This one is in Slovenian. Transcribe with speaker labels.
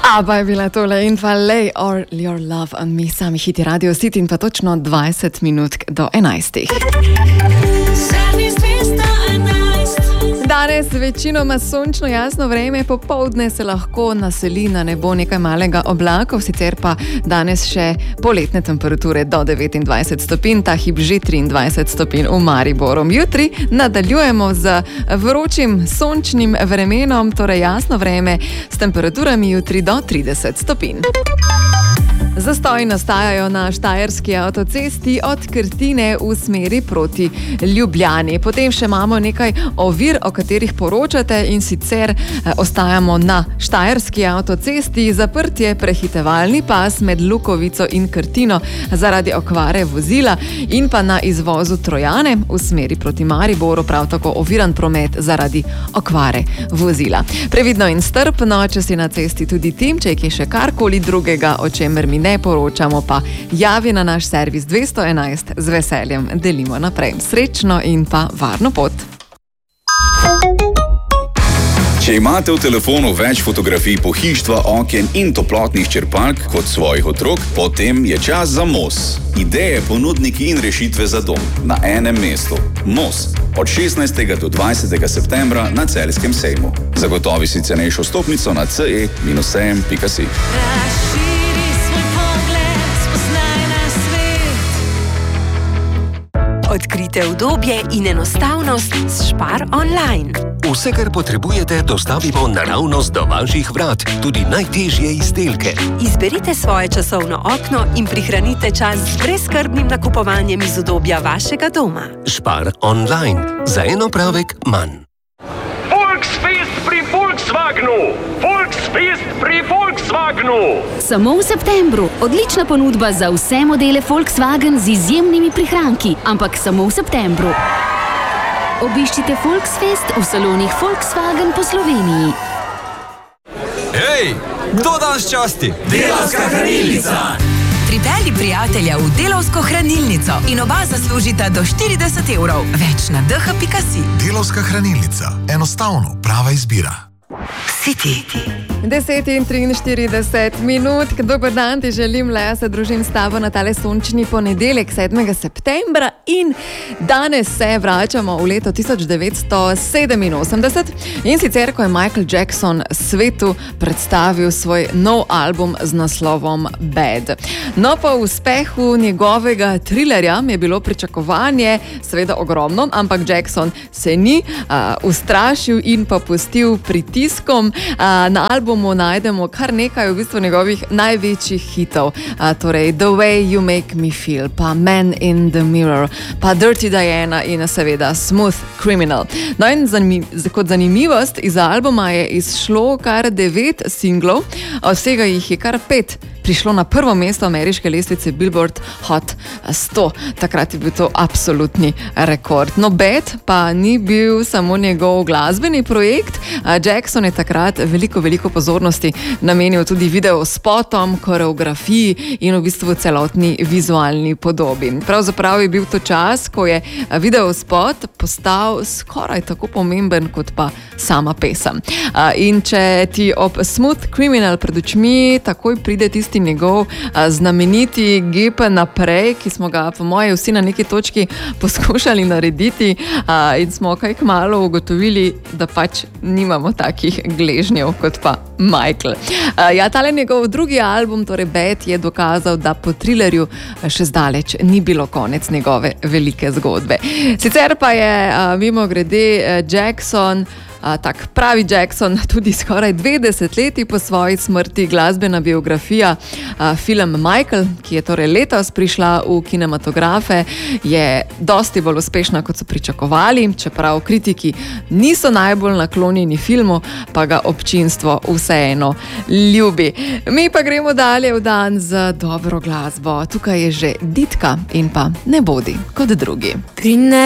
Speaker 1: Aba je bila tole in pa Lay or Your Love on Me, sami hiti Radio City in pa točno 20 minut do 11. Danes večinoma sončno jasno vreme, popoldne se lahko naseli na nebo nekaj malega oblakov, sicer pa danes še poletne temperature do 29 stopinj, ta hip že 23 stopinj v Mariboru. Jutri nadaljujemo z vročim sončnim vremenom, torej jasno vreme s temperaturami jutri do 30 stopinj. Zastoji nastajajo na štajerski avtocesti od Krtine v smeri proti Ljubljani. Potem še imamo nekaj ovir, o katerih poročate, in sicer ostajamo na štajerski avtocesti. Zaprt je prehitevalni pas med Lukovico in Krtino zaradi okvare vozila in pa na izvozu Trojane v smeri proti Mariboru prav tako oviran promet zaradi okvare vozila. Previdno in strpno, če si na cesti tudi tim, če je še karkoli drugega, o čemer mi ne poročamo, pa javi na naš servis 211, z veseljem delimo naprej. Srečno in pa varno pot.
Speaker 2: Če imate v telefonu več fotografij pohištva, oken in toplotnih črpalk kot svojih otrok, potem je čas za MOS. Ideje, ponudniki in rešitve za dom na enem mestu. MOS. Od 16. do 20. septembra na Celjskem sejmu. Zagotovi si cenejšo stopnico na ce-sejem.si.
Speaker 3: Odkrite udobje in enostavnost s Spar online.
Speaker 4: Vse, kar potrebujete, dostavimo naravnost do vaših vrat, tudi najtežje izdelke.
Speaker 3: Izberite svoje časovno okno in prihranite čas z brezskrbnim nakupovanjem iz udobja vašega doma.
Speaker 4: Spar online. Za en opravek manj.
Speaker 5: Volksfest pri Volkswagenu! Volksfest pri Volkswagenu!
Speaker 6: Samo v septembru. Odlična ponudba za vse modele Volkswagen z izjemnimi prihranki, ampak samo v septembru. Obiščite Volksfest v salonih Volkswagen po Sloveniji.
Speaker 7: Hej, kdo danes časti?
Speaker 8: Delavska hranilnica!
Speaker 9: Pripelji prijatelja v Delavsko hranilnico in oba zaslužita do 40 evrov. Več na dh.si.
Speaker 8: Delavska hranilnica. Enostavno prava izbira.
Speaker 9: City.
Speaker 1: 10:43 minut. Dober dan, ti želim, Leja, se družim s tabo na tale sončni ponedeljek 7. septembra in danes se vračamo v leto 1987 in sicer, ko je Michael Jackson svetu predstavil svoj nov album z naslovom Bad. No, po uspehu njegovega trilerja je bilo pričakovanje seveda ogromno, ampak Jackson se ni ustrašil in pa pustil pritiskom. Na albumu najdemo kar nekaj v bistvu njegovih največjih hitov, torej The Way You Make Me Feel, pa Man in the Mirror, pa Dirty Diana in seveda Smooth Criminal. No in kot zanimivost, iz albuma je izšlo kar 9 singlov, od vsega jih je kar 5 prišlo na prvo mesto ameriške lestvice Billboard Hot 100. Takrat je bil to absolutni rekord. No, Bad pa ni bil samo njegov glasbeni projekt. Jackson je takrat veliko pozornosti namenil tudi videospotom, koreografiji in v bistvu celotni vizualni podobi. Pravzaprav je bil to čas, ko je videospot postal skoraj tako pomemben kot pa sama pesem. In če ti ob Smooth Criminal pred očmi takoj pride tisti njegov znameniti gib naprej, ki smo ga po moje vsi na neki točki poskušali narediti in smo kaj kmalu ugotovili, da pač nimamo takih gležnjev kot pa Michael. Tale njegov drugi album, torej Bad, je dokazal, da po trilerju še zdaleč ni bilo konec njegove velike zgodbe. Sicer pa je mimogrede Jackson, tak pravi Jackson, tudi skoraj 2 desetletji po svoji smrti, glasbena biografija, film Michael, ki je torej letos prišla v kinematografe, je dosti bolj uspešna, kot so pričakovali, čeprav kritiki niso najbolj naklonjeni filmu, pa ga občinstvo vseeno ljubi. Mi pa gremo dalje v dan z dobro glasbo. Tukaj je že Ditka in pa Ne bodi kot drugi.